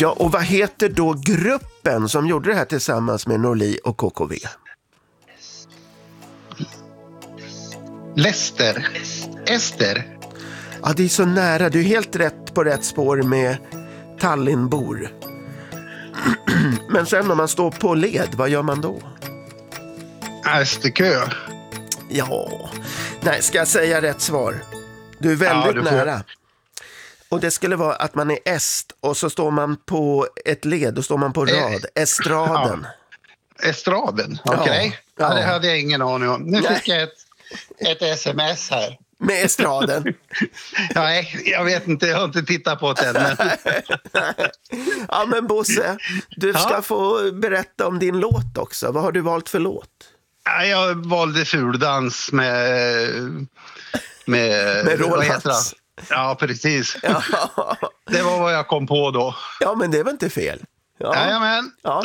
Ja, och vad heter då gruppen som gjorde det här tillsammans med Norli och KKV? Lester. Ester. Ja, det är så nära. Du är helt rätt på rätt spår med Tallinnbor. Men sen om man står på led, vad gör man då? Österkö. Ja, nej, ska jag säga rätt svar? Du är väldigt nära. Och det skulle vara att man är est och så står man på ett led och står man på rad. Estraden. Ja. Estraden, okej. Okay. Ja, det hade jag ingen aning om. Nu fick jag ett sms här. Med estraden? Nej, jag vet inte. Jag har inte tittat på det än. Men... Ja, men Bosse, du ska få berätta om din låt också. Vad har du valt för låt? Jag valde Fuldans med Rolands. Ja, precis. Ja. Det var vad jag kom på då. Ja, men det var inte fel. Ja. Jajamän. Ja.